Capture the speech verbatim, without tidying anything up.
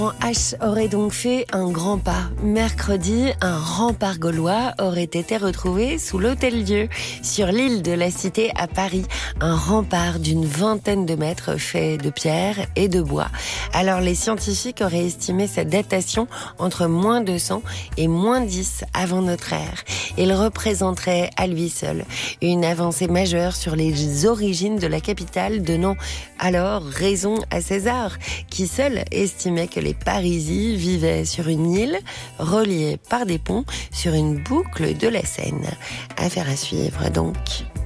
H aurait donc fait un grand pas. Mercredi, un rempart gaulois aurait été retrouvé sous l'Hôtel-Dieu, sur l'île de la Cité à Paris. Un rempart d'une vingtaine de mètres fait de pierre et de bois. Alors les scientifiques auraient estimé sa datation entre moins deux cents et moins dix avant notre ère. Il représenterait à lui seul une avancée majeure sur les origines de la capitale, donnant alors raison à César, qui seul estimait que les Parisis vivaient sur une île reliée par des ponts sur une boucle de la Seine. Affaire à suivre donc.